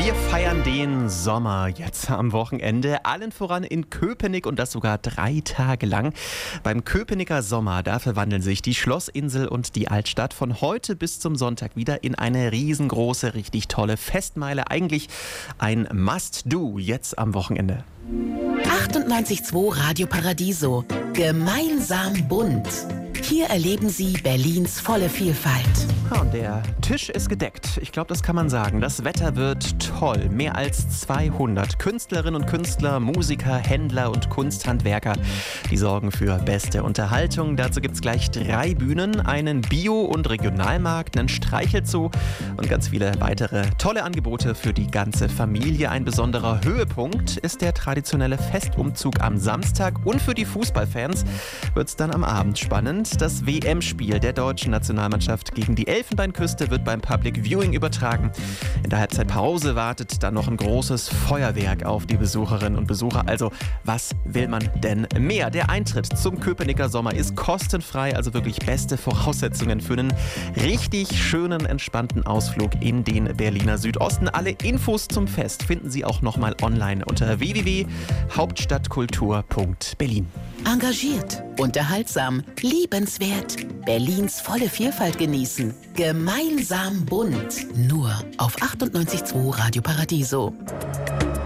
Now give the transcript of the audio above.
Wir feiern den Sommer jetzt am Wochenende, allen voran in Köpenick und das sogar 3 Tage lang. Beim Köpenicker Sommer, da verwandeln sich die Schlossinsel und die Altstadt von heute bis zum Sonntag wieder in eine riesengroße, richtig tolle Festmeile. Eigentlich ein Must-Do jetzt am Wochenende. 98.2 Radio Paradiso. Gemeinsam bunt. Hier erleben Sie Berlins volle Vielfalt. Ja, und der Tisch ist gedeckt. Ich glaube, das kann man sagen. Das Wetter wird toll. Mehr als 200 Künstlerinnen und Künstler, Musiker, Händler und Kunsthandwerker, die sorgen für beste Unterhaltung. Dazu gibt es gleich 3 Bühnen, einen Bio- und Regionalmarkt, einen Streichelzoo und ganz viele weitere tolle Angebote für die ganze Familie. Ein besonderer Höhepunkt ist der traditionelle Festumzug am Samstag. Und für die Fußballfans wird es dann am Abend spannend. Das WM-Spiel der deutschen Nationalmannschaft gegen die Elfenbeinküste wird beim Public Viewing übertragen. In der Halbzeitpause wartet dann noch ein großes Feuerwerk auf die Besucherinnen und Besucher. Also, was will man denn mehr? Der Eintritt zum Köpenicker Sommer ist kostenfrei, also wirklich beste Voraussetzungen für einen richtig schönen, entspannten Ausflug in den Berliner Südosten. Alle Infos zum Fest finden Sie auch nochmal online unter www.hauptstadtkultur.berlin. Engagiert, unterhaltsam, liebenswert. Berlins volle Vielfalt genießen. Gemeinsam bunt. Nur auf 98.2 Radio Paradiso.